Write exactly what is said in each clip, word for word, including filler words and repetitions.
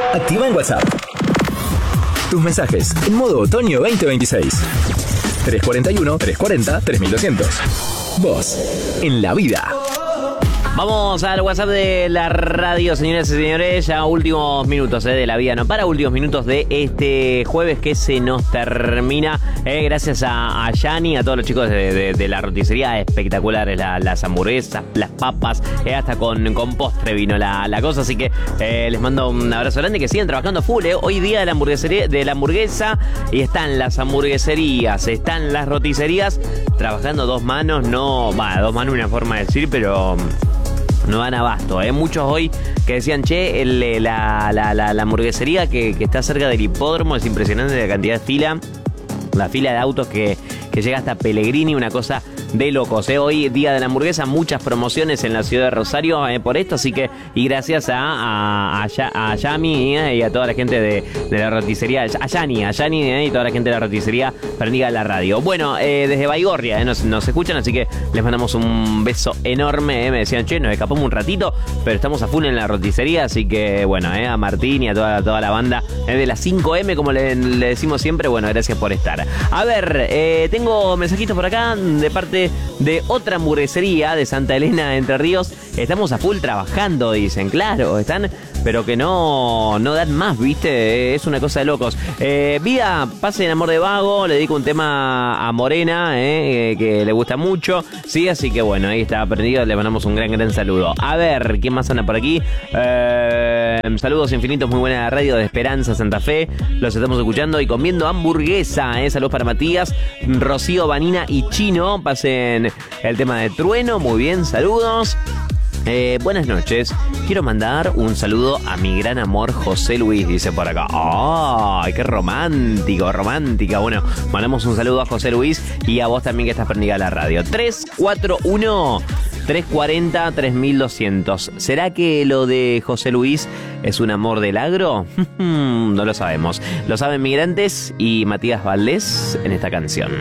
Activa en WhatsApp tus mensajes en modo otoño veinte veintiséis. tres cuarenta y uno, tres cuarenta, tres mil doscientos. Vos, en la vida. Vamos al WhatsApp de la radio, señoras y señores. Ya últimos minutos eh, de la vida, no para últimos minutos de este jueves que se nos termina. Eh, gracias a, a Yani, a todos los chicos de, de, de la roticería. Espectaculares la, las hamburguesas, las papas, eh, hasta con, con postre vino la, la cosa. Así que eh, les mando un abrazo grande, que siguen trabajando full. Eh. Hoy día de la, hamburguesería, de la hamburguesa, y están las hamburgueserías, están las roticerías trabajando dos manos. No, va, dos manos una forma de decir, pero no dan abasto, ¿eh? Muchos hoy que decían, che, el, la, la, la, la hamburguesería que, que está cerca del hipódromo, es impresionante la cantidad de fila, la fila de autos que, que llega hasta Pellegrini, una cosa de locos, ¿eh? Hoy día de la hamburguesa, muchas promociones en la ciudad de Rosario eh, por esto, así que, y gracias a, a, a, a Yami eh, y a toda la gente de, de la roticería, a Yani, a Yani eh, y toda la gente de la roticería prendida la radio. Bueno, eh, desde Baigorria eh, nos, nos escuchan, así que les mandamos un beso enorme, eh. Me decían, che, nos escapamos un ratito, pero estamos a full en la roticería, así que, bueno, eh, a Martín y a toda, toda la banda eh, de las cinco eme, como le, le decimos siempre, bueno, gracias por estar. A ver, eh, tengo mensajitos por acá de parte de otra hamburguesería de Santa Elena, Entre Ríos. Estamos a full trabajando, dicen. Claro, están, pero que no, no dan más, ¿viste? Es una cosa de locos. Eh, Vida, pase en Amor de Vago. Le dedico un tema a Morena, eh, que le gusta mucho. Sí, así que bueno, ahí está aprendido. Le mandamos un gran, gran saludo. A ver, ¿quién más anda por aquí? Eh, saludos infinitos, muy buena radio de Esperanza, Santa Fe. Los estamos escuchando y comiendo hamburguesa. Eh. Saludos para Matías, Rocío, Vanina y Chino. Pasen el tema de Trueno. Muy bien, saludos. Eh, buenas noches. Quiero mandar un saludo a mi gran amor José Luis, dice por acá. ¡Ay, qué romántico, romántica! Bueno, mandamos un saludo a José Luis y a vos también que estás prendida a la radio. tres cuatro uno, tres cuarenta, tres mil doscientos. ¿Será que lo de José Luis es un amor del agro? No lo sabemos. Lo saben Migrantes y Matías Valdés en esta canción.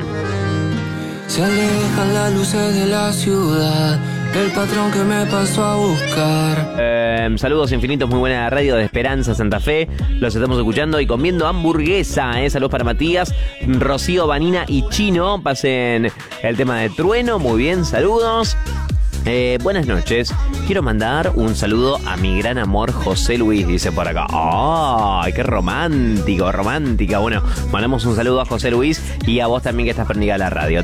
Se alejan las luces de la ciudad, el patrón que me pasó a buscar. Eh, saludos infinitos, muy buena radio de Esperanza, Santa Fe. Los estamos escuchando y comiendo hamburguesa. Eh. Saludos para Matías, Rocío, Vanina y Chino. Pasen el tema de Trueno. Muy bien, saludos. Eh, buenas noches. Quiero mandar un saludo a mi gran amor José Luis, dice por acá. ¡Ay, qué romántico, romántica! Bueno, mandamos un saludo a José Luis y a vos también que estás prendida a la radio.